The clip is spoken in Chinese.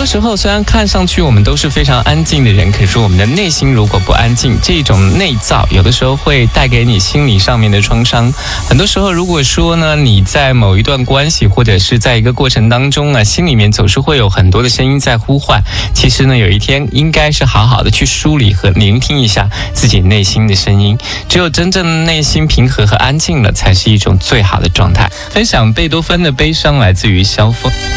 的时候虽然看上去我们都是非常安静的人，可是我们的内心如果不安静，这种内躁有的时候会带给你心理上面的创伤。很多时候如果说呢，你在某一段关系或者是在一个过程当中啊，心里面总是会有很多的声音在呼唤，其实呢有一天应该是好好的去梳理和聆听一下自己内心的声音，只有真正内心平和和安静了，才是一种最好的状态。分享贝多芬的悲伤来自于萧峰。